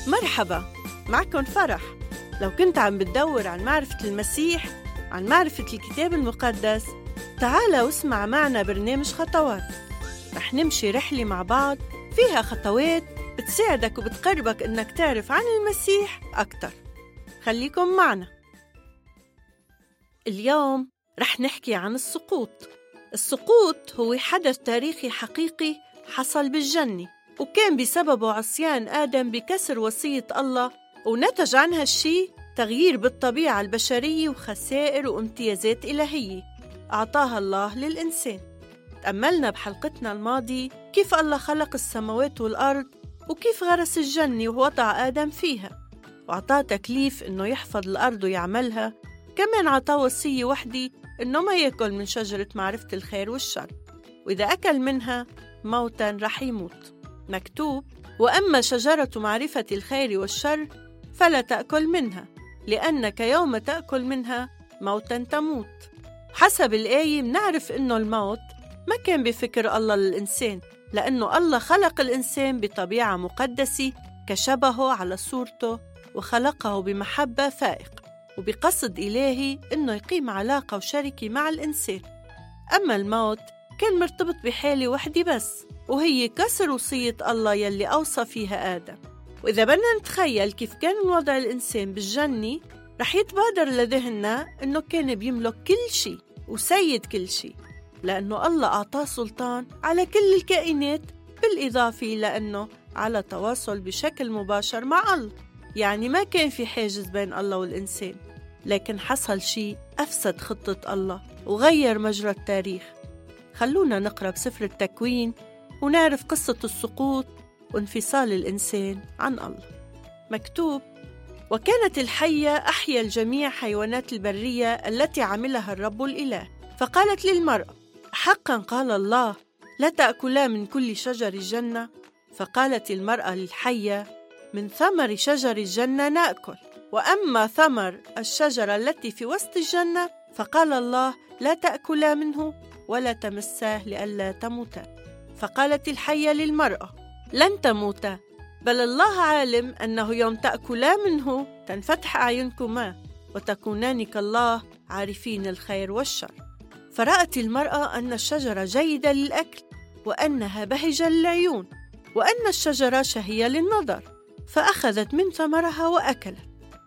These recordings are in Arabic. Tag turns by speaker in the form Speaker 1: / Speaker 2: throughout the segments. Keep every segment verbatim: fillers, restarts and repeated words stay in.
Speaker 1: مرحبا، معكم فرح. لو كنت عم بتدور عن معرفة المسيح، عن معرفة الكتاب المقدس، تعال واسمع معنا برنامج خطوات. رح نمشي رحلة مع بعض فيها خطوات بتساعدك وبتقربك إنك تعرف عن المسيح أكتر. خليكم معنا. اليوم رح نحكي عن السقوط. السقوط هو حدث تاريخي حقيقي حصل بالجنة، وكان بسببه عصيان آدم بكسر وصية الله، ونتج عن هالشي تغيير بالطبيعة البشرية وخسائر وامتيازات إلهية أعطاها الله للإنسان. تأملنا بحلقتنا الماضية كيف الله خلق السماوات والأرض، وكيف غرس الجنة ووضع آدم فيها، وأعطاه تكليف إنه يحفظ الأرض ويعملها. كمان عطاه وصية وحدة إنه ما يأكل من شجرة معرفة الخير والشر، وإذا أكل منها موتاً رح يموت. مكتوب: وأما شجرة معرفة الخير والشر فلا تأكل منها، لأنك يوم تأكل منها موتاً تموت. حسب الآية منعرف إنه الموت ما كان بفكر الله للإنسان، لأنه الله خلق الإنسان بطبيعة مقدسة كشبهه على صورته، وخلقه بمحبة فائقة وبقصد إلهي إنه يقيم علاقة وشركة مع الإنسان. أما الموت كان مرتبط بحالة وحدة بس، وهي كسر وصية الله يلي أوصى فيها آدم. وإذا بدنا نتخيل كيف كان الوضع الإنسان بالجنة، رح يتبادر لذهننا إنه كان بيملك كل شيء وسيد كل شيء، لأنه الله أعطاه سلطان على كل الكائنات، بالإضافة لأنه على تواصل بشكل مباشر مع الله. يعني ما كان في حاجز بين الله والإنسان. لكن حصل شيء أفسد خطة الله وغير مجرى التاريخ. خلونا نقرأ بسفر التكوين ونعرف قصة السقوط وانفصال الإنسان عن الله. مكتوب: وكانت الحية أحيا الجميع حيوانات البرية التي عملها الرب الإله، فقالت للمرأة: حقا قال الله لا تأكلا من كل شجر الجنة؟ فقالت المرأة للحية: من ثمر شجر الجنة نأكل، وأما ثمر الشجرة التي في وسط الجنة فقال الله لا تأكلا منه ولا تمساه لئلا تموتا. فقالت الحية للمرأة: لن تموتا، بل الله عالم أنه يوم تأكلا منه تنفتح أعينكما وتكونان كالله عارفين الخير والشر. فرأت المرأة أن الشجرة جيدة للأكل، وأنها بهجة للعيون، وأن الشجرة شهية للنظر، فأخذت من ثمرها وأكلت،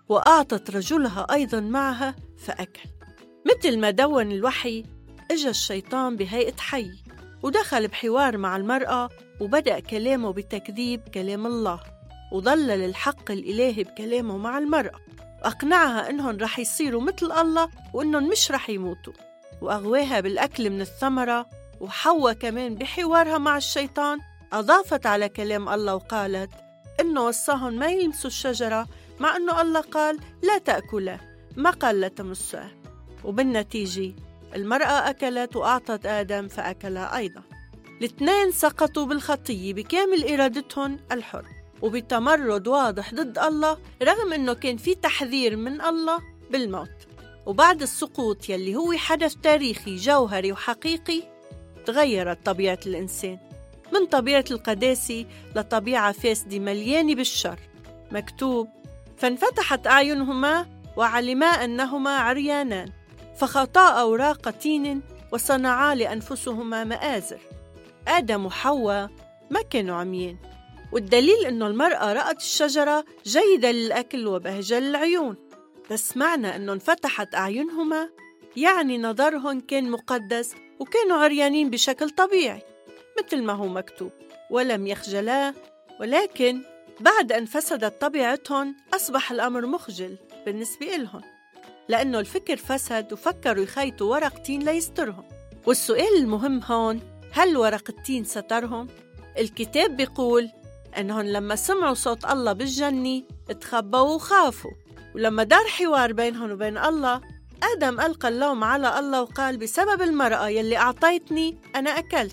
Speaker 1: وأعطت رجلها أيضا معها فأكل. مثل ما دون الوحي، إجا الشيطان بهيئة حي ودخل بحوار مع المرأة، وبدأ كلامه بتكذيب كلام الله، وضلل الحق الإلهي بكلامه مع المرأة، وأقنعها إنهم رح يصيروا مثل الله وإنهم مش رح يموتوا، وأغواها بالأكل من الثمرة. وحواء كمان بحوارها مع الشيطان أضافت على كلام الله وقالت إنه وصاهم ما يلمسوا الشجرة، مع إنه الله قال لا تأكلا، ما قال لا تمسها. وبالنتيجة المرأة أكلت وأعطت آدم فأكلها أيضا. الاثنين سقطوا بالخطية بكامل إرادتهم الحر، وبتمرد واضح ضد الله، رغم إنه كان في تحذير من الله بالموت. وبعد السقوط يلي هو حدث تاريخي جوهري وحقيقي، تغيرت طبيعة الإنسان من طبيعة القداسة لطبيعة فاسدة مليانة بالشر. مكتوب: فانفتحت أعينهما وعلما أنهما عريانان، فخطا أوراق تين وصنعا لأنفسهما مآزر. آدم وحواء ما كانوا عميان، والدليل أنه المرأة رأت الشجرة جيدة للأكل وبهجة للعيون، بس معنى أنه انفتحت أعينهما يعني نظرهم كان مقدس، وكانوا عريانين بشكل طبيعي مثل ما هو مكتوب: ولم يخجلا. ولكن بعد أن فسدت طبيعتهم أصبح الأمر مخجل بالنسبة لهم، لأنه الفكر فسد وفكروا يخيطوا ورق تين ليسترهم. والسؤال المهم هون: هل ورق التين سترهم؟ الكتاب بيقول أنهم لما سمعوا صوت الله بالجنة اتخبوا وخافوا، ولما دار حوار بينهم وبين الله، آدم ألقى اللوم على الله وقال: بسبب المرأة يلي أعطيتني أنا أكلت.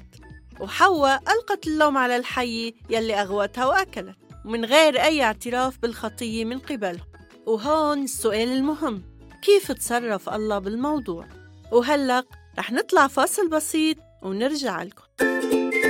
Speaker 1: وحواء ألقت اللوم على الحية يلي أغوتها وأكلت، ومن غير أي اعتراف بالخطية من قبلهم. وهون السؤال المهم: كيف تصرف الله بالموضوع؟ وهلأ رح نطلع فاصل بسيط ونرجع لكم.